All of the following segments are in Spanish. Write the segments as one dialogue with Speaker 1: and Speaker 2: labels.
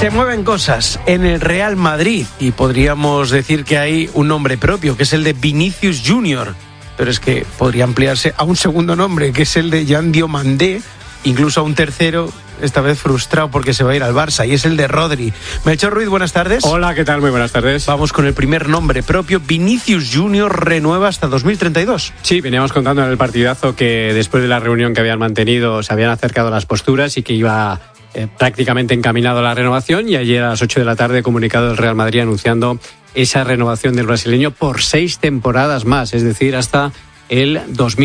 Speaker 1: Se mueven cosas en el Real Madrid y podríamos decir que hay un nombre propio, que es el de Vinicius Junior, pero es que podría ampliarse a un segundo nombre, que es el de Jean Diomandé, incluso a un tercero, esta vez frustrado porque se va a ir al Barça, y es el de Rodri. Melchor Ruiz, buenas tardes.
Speaker 2: Hola, ¿qué tal? Muy buenas tardes.
Speaker 1: Vamos con el primer nombre propio. Vinicius Junior renueva hasta 2032.
Speaker 2: Sí, veníamos contando en el partidazo que después de la reunión que habían mantenido se habían acercado las posturas y que iba prácticamente encaminado a la renovación, y ayer a las 8 de la tarde comunicado el Real Madrid anunciando esa renovación del brasileño por 6 temporadas más, es decir, hasta el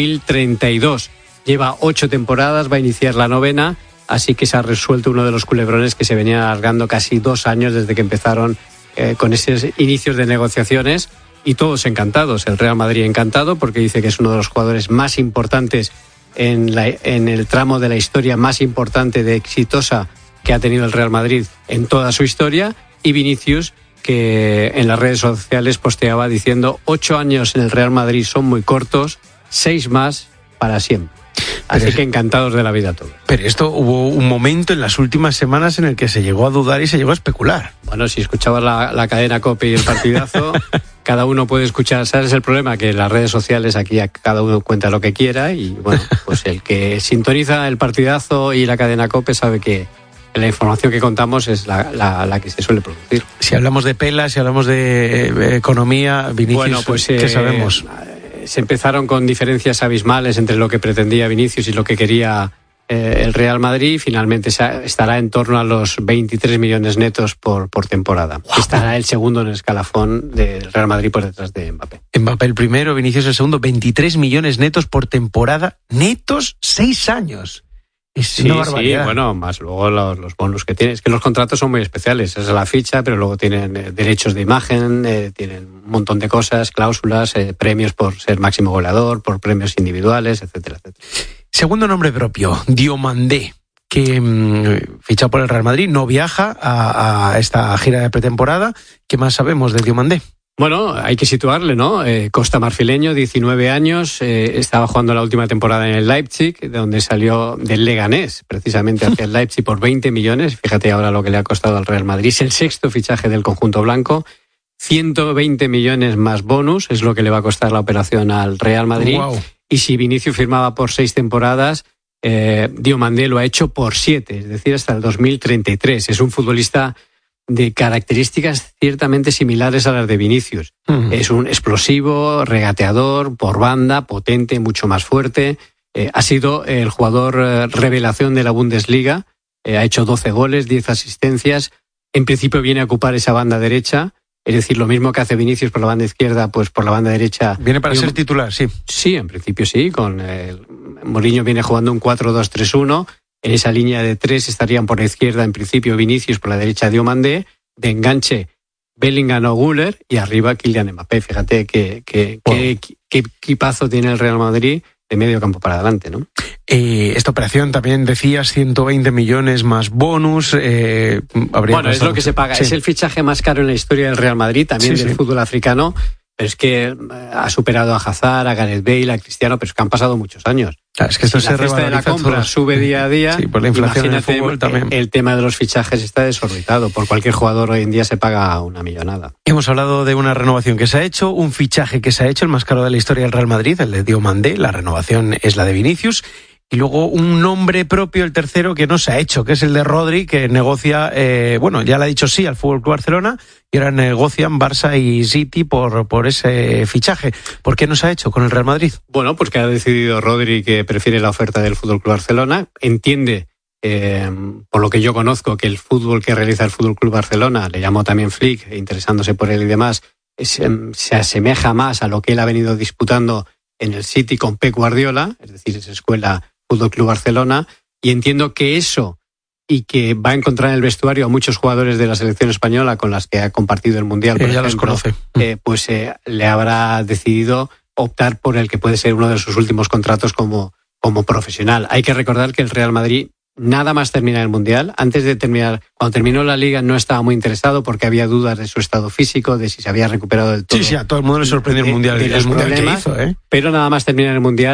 Speaker 2: 2032. Lleva 8 temporadas, va a iniciar la 9ª, así que se ha resuelto uno de los culebrones que se venía alargando casi 2 años desde que empezaron con esos inicios de negociaciones, y todos encantados. El Real Madrid encantado porque dice que es uno de los jugadores más importantes en el tramo de la historia más importante de exitosa que ha tenido el Real Madrid en toda su historia, y Vinicius, que en las redes sociales posteaba diciendo 8 años en el Real Madrid son muy cortos, 6 más para siempre. Así que encantados de la vida todos.
Speaker 1: Pero esto, hubo un momento en las últimas semanas en el que se llegó a dudar y se llegó a especular.
Speaker 2: Bueno, si escuchabas la cadena COPE y el partidazo, cada uno puede escuchar. ¿Sabes el problema? Que en las redes sociales aquí cada uno cuenta lo que quiera, y bueno, pues el que sintoniza el partidazo y la cadena COPE sabe que la información que contamos es la que se suele producir.
Speaker 1: Si hablamos de pelas, si hablamos de economía, Vinicius,
Speaker 2: bueno, pues,
Speaker 1: ¿qué sabemos?
Speaker 2: Se empezaron con diferencias abismales entre lo que pretendía Vinicius y lo que quería el Real Madrid. Finalmente estará en torno a los 23 millones netos por temporada. ¡Wow! Estará el segundo en el escalafón del Real Madrid por detrás de Mbappé.
Speaker 1: Mbappé el primero, Vinicius el segundo. 23 millones netos por temporada. Netos, 6 años. Es una barbaridad.
Speaker 2: Sí, bueno, más luego los bonus que tienen. Es que los contratos son muy especiales. Es la ficha, pero luego tienen derechos de imagen, tienen un montón de cosas, cláusulas, premios por ser máximo goleador, por premios individuales, etcétera, etcétera.
Speaker 1: Segundo nombre propio, Diomandé, que fichado por el Real Madrid, no viaja a esta gira de pretemporada. ¿Qué más sabemos de Diomandé?
Speaker 2: Bueno, hay que situarle, ¿no? Costa marfileño, 19 años, estaba jugando la última temporada en el Leipzig, de donde salió del Leganés, precisamente hacia el Leipzig por 20 millones. Fíjate ahora lo que le ha costado al Real Madrid. Es el 6º fichaje del conjunto blanco. 120 millones más bonus es lo que le va a costar la operación al Real Madrid. Wow. Y si Vinicius firmaba por 6 temporadas, Diomandé lo ha hecho por 7, es decir, hasta el 2033. Es un futbolista de características ciertamente similares a las de Vinicius. Es un explosivo, regateador, por banda, potente, mucho más fuerte. Ha sido el jugador revelación de la Bundesliga. Ha hecho 12 goles, 10 asistencias. En principio viene a ocupar esa banda derecha. Es decir, lo mismo que hace Vinicius por la banda izquierda, pues por la banda derecha.
Speaker 1: Viene para ser titular, sí.
Speaker 2: Sí, en principio sí. Mourinho viene jugando un 4-2-3-1. En esa línea de 3 estarían por la izquierda, en principio, Vinicius, por la derecha Diomandé, de enganche Bellingham o Güler, y arriba Kylian Mbappé. Fíjate qué equipazo tiene el Real Madrid de medio campo para adelante, ¿no?
Speaker 1: Esta operación también decías 120 millones más bonus.
Speaker 2: Bueno, es lo que se paga. Sí. Es el fichaje más caro en la historia del Real Madrid, también del fútbol africano. Pero es que ha superado a Hazard, a Gareth Bale, a Cristiano, pero es que han pasado muchos años.
Speaker 1: Claro, es que esto
Speaker 2: si la cesta de la compra sube día a día.
Speaker 1: Sí, por la inflación en el fútbol también.
Speaker 2: El tema de los fichajes está desorbitado. Por cualquier jugador hoy en día se paga una millonada.
Speaker 1: Hemos hablado de una renovación que se ha hecho, un fichaje que se ha hecho, el más caro de la historia del Real Madrid, el de Diomandé. La renovación es la de Vinicius. Y luego un nombre propio, el tercero, que no se ha hecho, que es el de Rodri, que negocia, ya le ha dicho sí al FC Barcelona, y ahora negocian Barça y City por ese fichaje. ¿Por qué no se ha hecho con el Real Madrid?
Speaker 2: Bueno, pues que ha decidido Rodri que prefiere la oferta del FC Barcelona. Entiende, por lo que yo conozco, que el fútbol que realiza el FC Barcelona, le llamó también Flick, interesándose por él y demás, se asemeja más a lo que él ha venido disputando en el City con Pep Guardiola, es decir, esa escuela FC Barcelona, y entiendo que eso, y que va a encontrar en el vestuario a muchos jugadores de la selección española con las que ha compartido el Mundial, por ejemplo,
Speaker 1: los conoce.
Speaker 2: Le habrá decidido optar por el que puede ser uno de sus últimos contratos como profesional. Hay que recordar que el Real Madrid nada más terminar el Mundial. Antes de terminar, cuando terminó la Liga, no estaba muy interesado porque había dudas de su estado físico, de si se había recuperado del todo.
Speaker 1: Sí, a todo el mundo le sorprendió el Mundial que hizo,
Speaker 2: Pero nada más terminar el Mundial,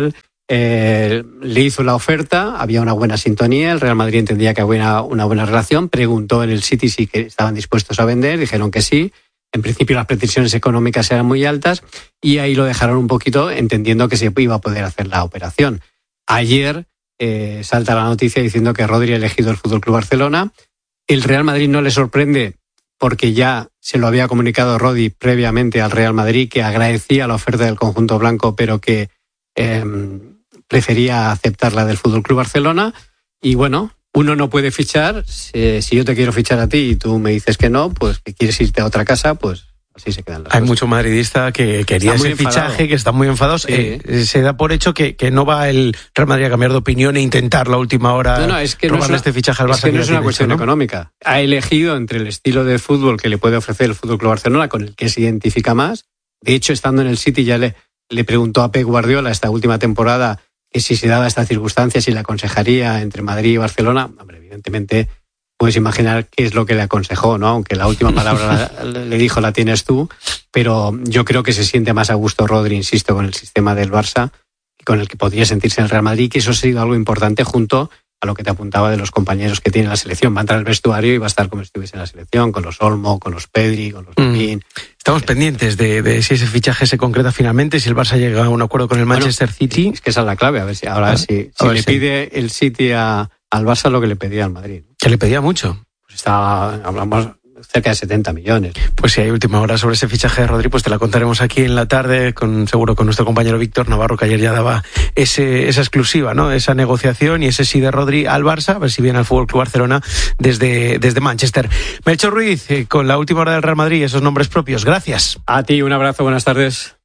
Speaker 2: le hizo la oferta, había una buena sintonía, el Real Madrid entendía que había una buena relación, preguntó en el City si estaban dispuestos a vender, dijeron que sí. En principio las pretensiones económicas eran muy altas y ahí lo dejaron un poquito entendiendo que se iba a poder hacer la operación. Ayer salta la noticia diciendo que Rodri ha elegido el FC Barcelona. El Real Madrid no le sorprende porque ya se lo había comunicado Rodri previamente al Real Madrid, que agradecía la oferta del conjunto blanco, pero que prefería aceptar la del FC Barcelona. Y bueno, uno no puede fichar. Si yo te quiero fichar a ti y tú me dices que no, pues que quieres irte a otra casa, pues así se quedan las cosas.
Speaker 1: Hay mucho madridista que quería ese fichaje, que están muy enfadados. Sí. Se da por hecho que no va el Real Madrid a cambiar de opinión e intentar la última hora robarle este fichaje al Barça.
Speaker 2: Es que no es una cuestión económica. Ha elegido entre el estilo de fútbol que le puede ofrecer el FC Barcelona, con el que se identifica más. De hecho, estando en el City ya le preguntó a Pep Guardiola esta última temporada que si se daba esta circunstancia, si le aconsejaría entre Madrid y Barcelona. Hombre, evidentemente puedes imaginar qué es lo que le aconsejó, ¿no? Aunque la última palabra le dijo la tienes tú, pero yo creo que se siente más a gusto Rodri, insisto, con el sistema del Barça, con el que podría sentirse en el Real Madrid, que eso ha sido algo importante junto a lo que te apuntaba de los compañeros que tiene la selección. Va a entrar al vestuario y va a estar como si estuviese en la selección, con los Olmo, con los Pedri, con los Pepín.
Speaker 1: Estamos pendientes de si ese fichaje se concreta finalmente, si el Barça llega a un acuerdo con el Manchester City.
Speaker 2: Es que esa es la clave, a ver si ahora si le pide el City al Barça lo que le pedía al Madrid.
Speaker 1: Que le pedía mucho.
Speaker 2: Pues hablamos cerca de 70 millones.
Speaker 1: Pues si hay última hora sobre ese fichaje de Rodri, pues te la contaremos aquí en la tarde, seguro con nuestro compañero Víctor Navarro, que ayer ya daba esa exclusiva, ¿no? Esa negociación y ese sí de Rodri al Barça, a ver si viene al FC Barcelona desde Manchester. Melchor Ruiz, con la última hora del Real Madrid y esos nombres propios. Gracias.
Speaker 2: A ti, un abrazo, buenas tardes.